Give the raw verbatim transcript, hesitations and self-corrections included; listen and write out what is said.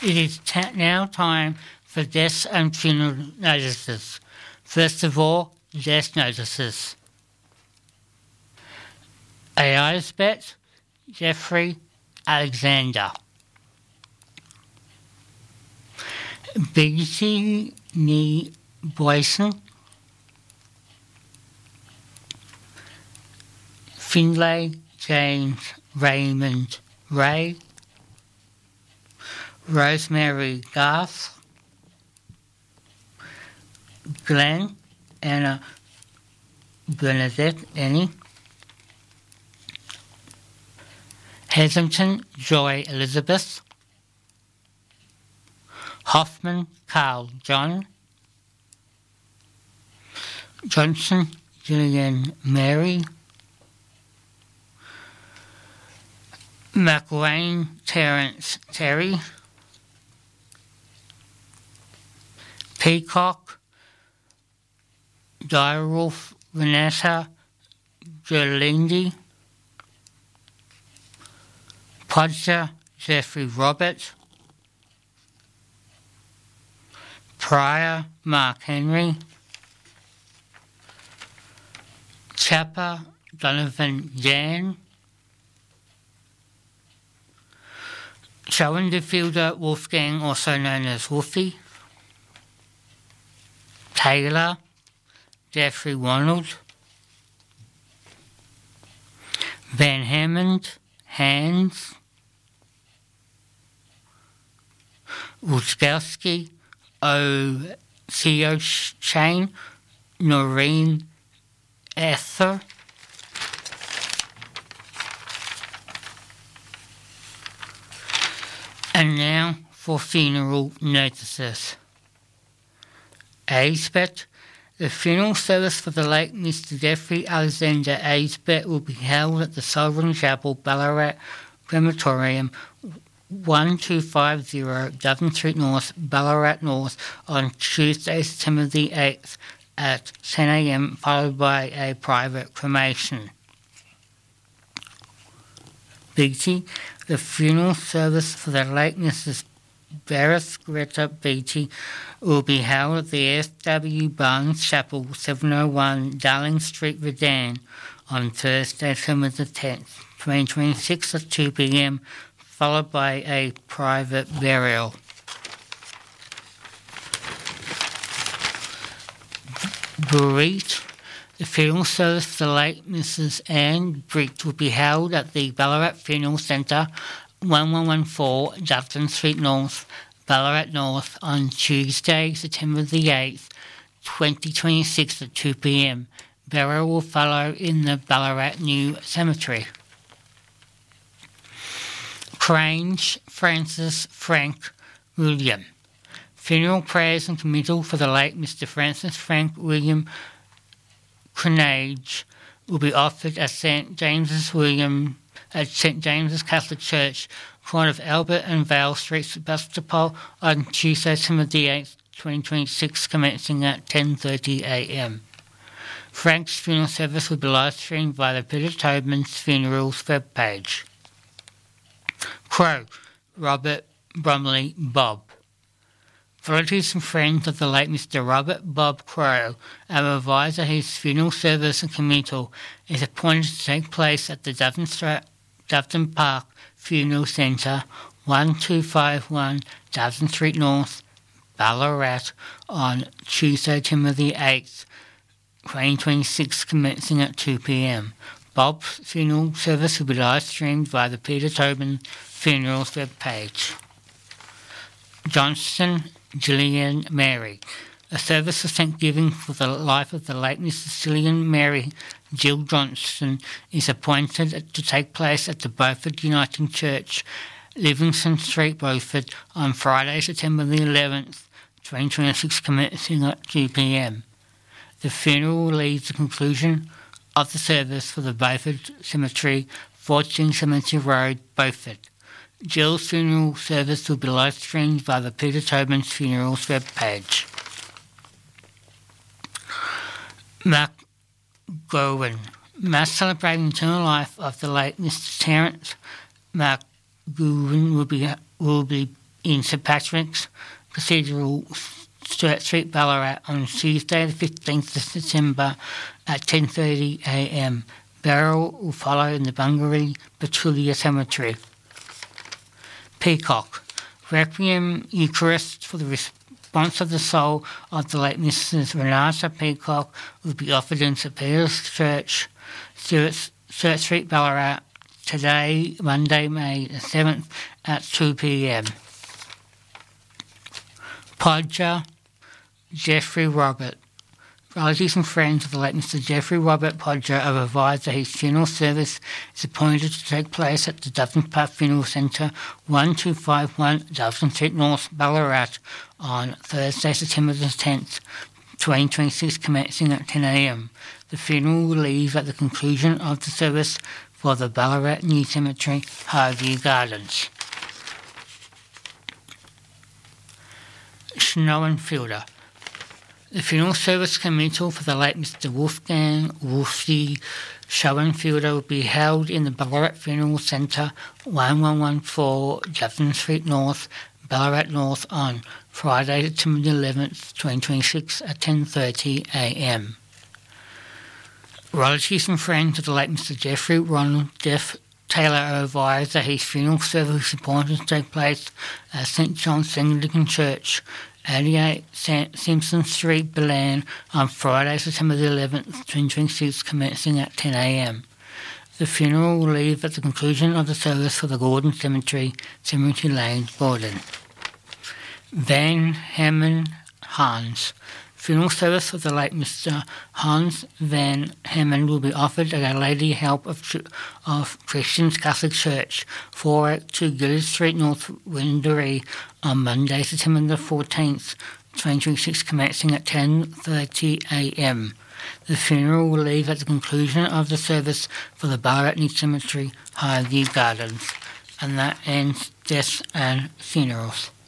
It is ta- now time for deaths and funeral notices. First of all, death notices. Elizabeth Jeffrey Alexander. Beatty Nee Boyson. Finlay James Raymond Ray. Rosemary Garth. Glenn Anna Bernadette Annie. Hetherington Joy Elizabeth. Hoffman Carl John. Johnson Gillian Mary. McWayne Terence Terry. Peacock Direwolf Vanessa Gerlindi. Podger Jeffrey Robert. Pryor Mark Henry. Chapper Donovan Jan. Schoenfielder Wolfgang, also known as Wolfie. Taylor Jeffrey Ronald. Van Hammond Hans. Wuskowski O. Theo Chain. Noreen Ether. And now for funeral notices. Aisbet. The funeral service for the late Mister Jeffrey Alexander Aisbet will be held at the Sovereign Chapel, Ballarat Crematorium, one two five zero Devon Street North, Ballarat North, on Tuesday, September the eighth at ten a m, followed by a private cremation. Beatty. The funeral service for the late Missus Beres Greta Beatty will be held at the S W Barnes Chapel, seven oh one Darling Street, Redan, on Thursday, September the tenth, twenty twenty-six at two p m, followed by a private burial. Breach. The funeral service for the late Missus Anne Breach will be held at the Ballarat Funeral Centre, one one one four Dufton Street North, Ballarat North, on Tuesday, September the eighth, twenty twenty-six at two p m. Burial will follow in the Ballarat New Cemetery. Crange Francis Frank William. Funeral prayers and committal for the late Mister Francis Frank William Cranage will be offered at Saint James's William at Saint James's Catholic Church, corner of Albert and Vale Streets, Sebastopol, on Tuesday, September the eighth, twenty twenty-six, commencing at ten thirty a m. Frank's funeral service will be live streamed via the Peter Tobin's Funerals webpage. Crow Robert Bromley Bob. Relatives and friends of the late Mister Robert Bob Crow are advised that his funeral service and committal is appointed to take place at the Dufton, Stra- Dufton Park Funeral Centre, one two five one Dufton Street North, Ballarat, on Tuesday, September the eighth, twenty twenty-six, commencing at two p m. Bob's funeral service will be live streamed via the Peter Tobin Funerals webpage. Johnston Gillian Mary. A service of thanksgiving for the life of the late Missus Gillian Mary Jill Johnston is appointed to take place at the Beaufort Uniting Church, Livingston Street, Beaufort, on Friday, September the eleventh, twenty twenty-six, commencing at two p m. The funeral will lead to the conclusion of the service for the Beaufort Cemetery, fourteen Cemetery Road, Beaufort. Jill's funeral service will be live streamed via the Peter Tobin's Funerals webpage. McGowan. Mass celebrating the eternal life of the late Mister Terence McGowan will be will be in St Patrick's Cathedral, Sturt Street, Ballarat, on Tuesday the fifteenth of September at ten thirty a m. Burial will follow in the Bungaree Petulia Cemetery. Peacock. Requiem Eucharist for the response of the soul of the late Missus Renata Peacock will be offered in St Peter's Church, Sturt Street, Ballarat, today, Monday, May the seventh at two p m. Podger Jeffrey Robert. Relatives and friends of the late Mister Jeffrey Robert Podger have advised that his funeral service is appointed to take place at the Doveton Park Funeral Centre, one two five one Doveton Street North, Ballarat, on Thursday, September the tenth, twenty twenty-six, commencing at ten a m. The funeral will leave at the conclusion of the service for the Ballarat New Cemetery, Highview Gardens. Schnoenfelder. The funeral service committal for the late Mister Wolfgang Wolfie Schoenfelder will be held in the Ballarat Funeral Centre, one one one four Doveton Street North, Ballarat North, on Friday, September the eleventh, twenty twenty-six at ten thirty a m. Relatives and friends of the late Mister Jeffrey Ronald Jeff Taylor are advised that his funeral service is appointed to take place at St John's Anglican Church, eighty-eight Simpson Street, Belen, on Friday, September the eleventh, twenty twenty-six, commencing at ten a m. The funeral will leave at the conclusion of the service for the Gordon Cemetery, Cemetery Lane, Gordon. Van Hemmen Hans. Funeral service for the late Mister Hans Van Hemmen will be offered at Our Lady Help of, of Christians Catholic Church, four eighty-two Gillard Street, North Windaree, on Monday, September the fourteenth, twenty twenty-six, commencing at ten thirty a m. The funeral will leave at the conclusion of the service for the Ballarat New Cemetery, Highview Gardens. And that ends deaths and funerals.